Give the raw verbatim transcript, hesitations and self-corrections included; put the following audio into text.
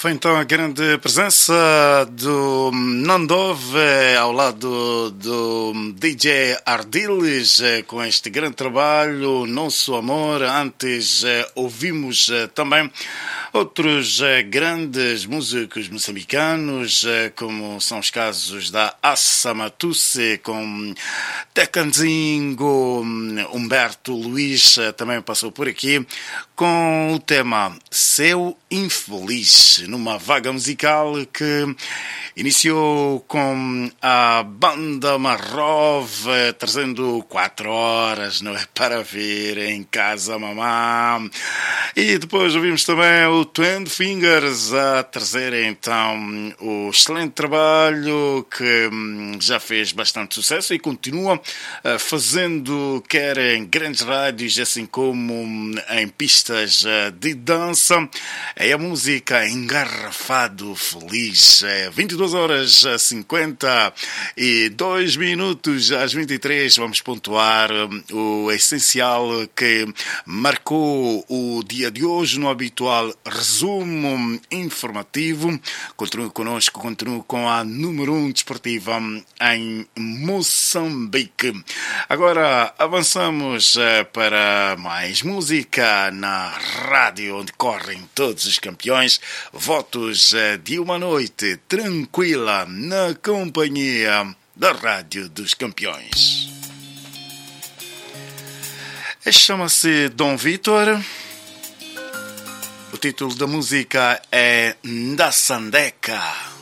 Foi então a grande presença do Nandove ao lado do D J Ardiles com este grande trabalho, Nosso Amor. Antes ouvimos também outros grandes músicos moçambicanos, como são os casos da Assa Matusse com Tecanzingo, Humberto Luiz também passou por aqui com o tema Seu Infeliz, numa vaga musical que iniciou com a banda Marrov, trazendo quatro horas, não é para ver em casa, mamã. E depois ouvimos também o Twin Fingers a trazer então o excelente trabalho que já fez bastante sucesso e continua fazendo, quer em grandes rádios, assim como em pistas de dança. É a música Engarrafado Feliz. É vinte e duas horas cinquenta e dois minutos às vinte e três. Vamos pontuar o essencial que marcou o dia de hoje no habitual resumo informativo. Continue conosco, continue com a número um desportiva em Moçambique. Agora avançamos para mais música na rádio onde correm todos os campeões. Votos de uma noite tranquila na companhia da Rádio dos Campeões. Chama-se Dom Vitor. O título da música é Ndasandeca.